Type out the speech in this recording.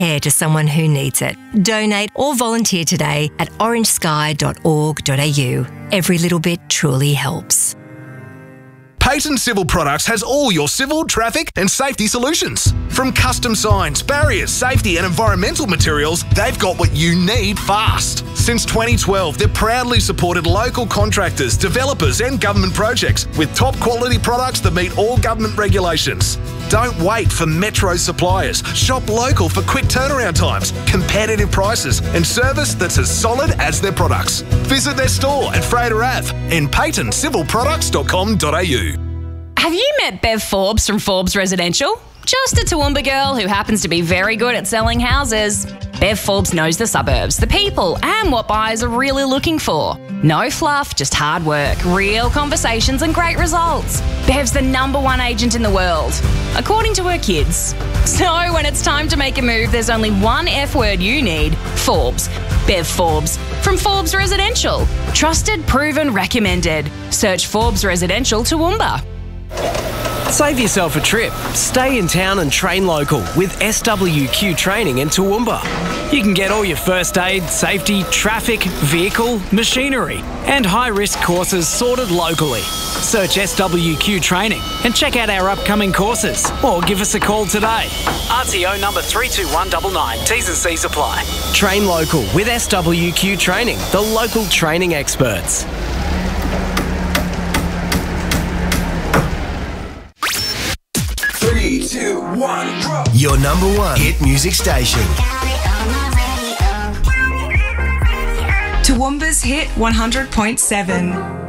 care to someone who needs it. Donate or volunteer today at orangesky.org.au. Every little bit truly helps. Payton Civil Products has all your civil, traffic and safety solutions. From custom signs, barriers, safety and environmental materials, they've got what you need fast. Since 2012, they've proudly supported local contractors, developers and government projects with top quality products that meet all government regulations. Don't wait for metro suppliers. Shop local for quick turnaround times, competitive prices and service that's as solid as their products. Visit their store at Fraser Ave and paytoncivilproducts.com.au. Have you met Bev Forbes from Forbes Residential? Just a Toowoomba girl who happens to be very good at selling houses. Bev Forbes knows the suburbs, the people, and what buyers are really looking for. No fluff, just hard work, real conversations and great results. Bev's the #1 agent in the world, according to her kids. So when it's time to make a move, there's only one F word you need: Forbes. Bev Forbes from Forbes Residential. Trusted, proven, recommended. Search Forbes Residential Toowoomba. Save yourself a trip. Stay in town and train local with SWQ Training in Toowoomba. You can get all your first aid, safety, traffic, vehicle, machinery and high-risk courses sorted locally. Search SWQ Training and check out our upcoming courses or give us a call today. RTO number 32199. T's and C's apply. Train local with SWQ Training, the local training experts. Your #1 hit music station. Toowoomba's Hit 100.7.